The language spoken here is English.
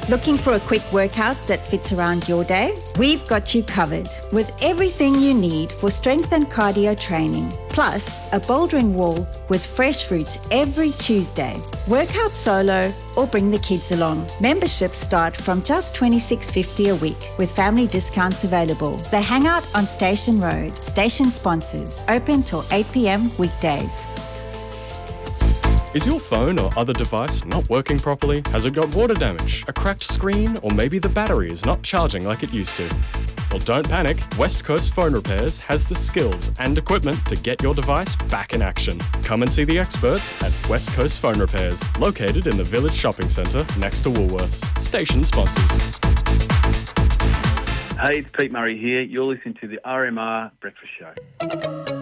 Looking for a quick workout that fits around your day? We've got you covered with everything you need for strength and cardio training, plus a bouldering wall with fresh fruits every Tuesday. Work out solo or bring the kids along. Memberships start from just $26.50 a week with family discounts available. They hang out on Station Road. Station sponsors. Open till 8 p.m. weekdays. Is your phone or other device not working properly? Has it got water damage, a cracked screen, or maybe the battery is not charging like it used to? Well, don't panic. West Coast Phone Repairs has the skills and equipment to get your device back in action. Come and see the experts at West Coast Phone Repairs, located in the Village Shopping Centre next to Woolworths. Station sponsors. Hey, it's Pete Murray here. You're listening to the RMR Breakfast Show.